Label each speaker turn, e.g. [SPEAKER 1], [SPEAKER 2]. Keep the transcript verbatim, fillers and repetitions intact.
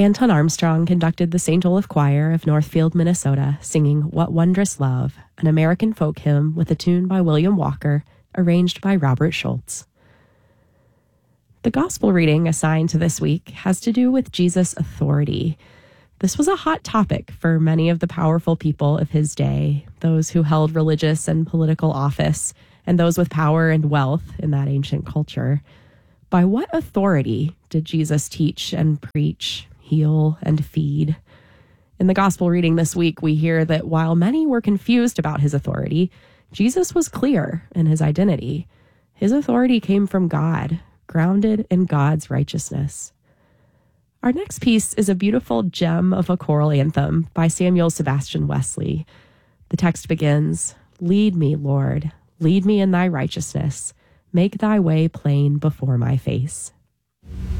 [SPEAKER 1] Anton Armstrong conducted the Saint Olaf Choir of Northfield, Minnesota, singing What Wondrous Love, an American folk hymn with a tune by William Walker, arranged by Robert Schultz. The gospel reading assigned to this week has to do with Jesus' authority. This was a hot topic for many of the powerful people of his day, those who held religious and political office, and those with power and wealth in that ancient culture. By what authority did Jesus teach and preach, heal and feed? In the gospel reading this week, we hear that while many were confused about his authority, Jesus was clear in his identity. His authority came from God, grounded in God's righteousness. Our next piece is a beautiful gem of a choral anthem by Samuel Sebastian Wesley. The text begins, "Lead me, Lord, lead me in thy righteousness. Make thy way plain before my face."